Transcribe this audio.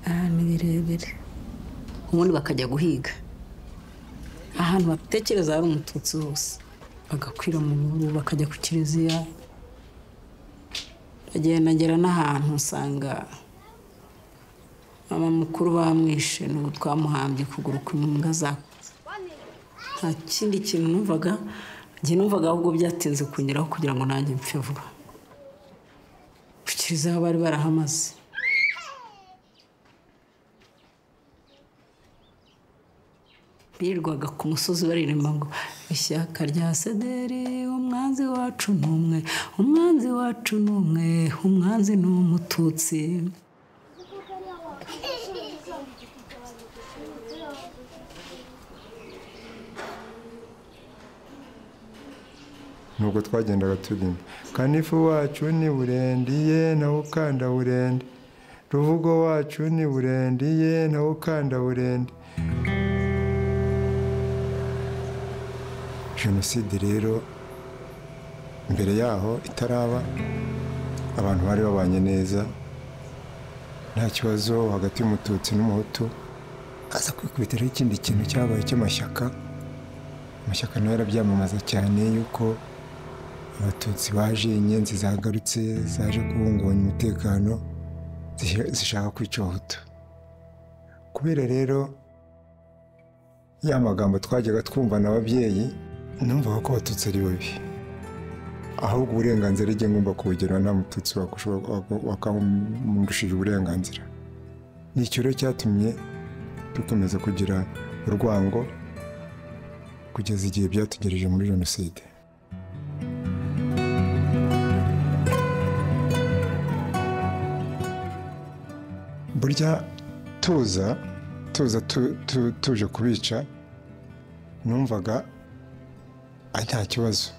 ni birebire ubundi bakajya guhiga ahantu batekereza hari umututsi hose bagakwira mu bihuru bakajya ku kiliziya bagenda ngera n'ahantu usanga mama mukuru bamwishe n'ubu twamuhambye ukuguru kw'imbwa zakuze nta kindi kintu numvaga ahubwo byatinze kungeraho kugira ngo nanjye mpfe vuba ku kiliziya bari barahamaze birirwaga ku musozi baririmba ngo ishyaka rya sederi umwanzi wacu n'umwe umwanzi wacu n'umwe umwanzi ni umututsi nubwo twagendaga turimba kanifu wacu ni burendiye nawe ukanda burende ruvugo wacu ni burendiye nawe ukanda burende. Jenoside rero mbere yaho itaraba abantu bari babanye neza nta kibazo hagati y'umututsi n'umuhutu aza kwikubitiraho ikindi kintu cyabaye cy'amashyaka nayo arabyamamaza cyane yuko abatutsi baje inyenzi zagarutse zaje kubungabanya umutekano zishaka kwica abahutu kubera rero ya magambo twajyaga twumva n'ababyeyi numva ko abatutsi ari babi ahubwo uburenganzira igihe ngomba kubugira nta mututsi wakamurushije uburenganzira ni icyo rero cyatumye dukomeza kugira urwango kugeza igihe byatugereje muri jenoside. burya tuje kubica numvaga nta kibazo